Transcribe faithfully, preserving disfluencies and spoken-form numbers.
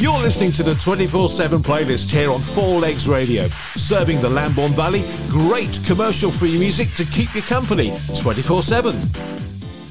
You're listening to the twenty-four seven playlist here on Four Legs Radio, serving the Lambourne Valley great commercial-free music to keep you company twenty-four seven.